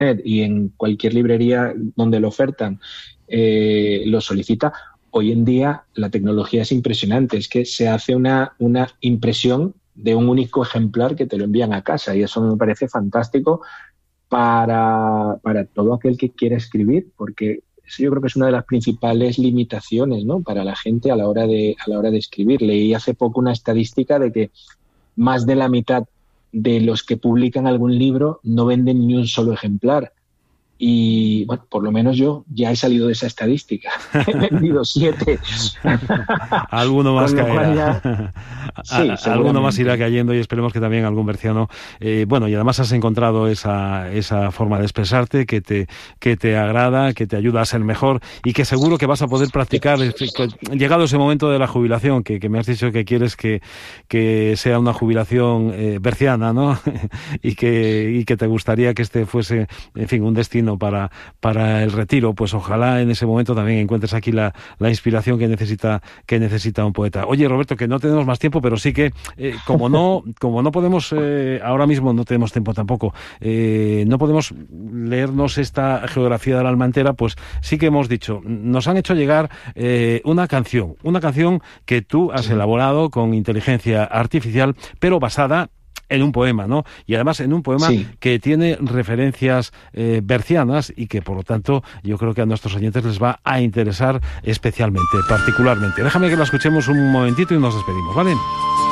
y en cualquier librería donde lo ofertan, lo solicita. Hoy en día la tecnología es impresionante, es que se hace una impresión de un único ejemplar que te lo envían a casa y eso me parece fantástico para todo aquel que quiera escribir, porque eso yo creo que es una de las principales limitaciones, ¿no?, para la gente a la hora de escribir. Leí hace poco una estadística de que más de la mitad de los que publican algún libro no venden ni un solo ejemplar. Y bueno, por lo menos yo ya he salido de esa estadística. He vendido 7. Alguno más Con lo cual caerá. ya... Sí, Alguno más irá seguramente. cayendo y esperemos que también algún berciano. Bueno, y además has encontrado esa forma de expresarte que te agrada, que te ayuda a ser mejor y que seguro que vas a poder practicar llegado ese momento de la jubilación, que me has dicho que quieres que sea una jubilación berciana, ¿no? y que te gustaría que este fuese, en fin, un destino para el retiro. Pues ojalá en ese momento también encuentres aquí la inspiración que necesita un poeta. Oye, Roberto, que no tenemos más tiempo, pero sí que como no podemos ahora mismo, no tenemos tiempo tampoco, no podemos leernos esta geografía de la Almantera, pues sí que hemos dicho, nos han hecho llegar una canción que tú has elaborado con inteligencia artificial, pero basada en un poema, ¿no? Y además en un poema que tiene referencias bercianas y que, por lo tanto, yo creo que a nuestros oyentes les va a interesar especialmente, particularmente. Déjame que la escuchemos un momentito y nos despedimos, ¿vale?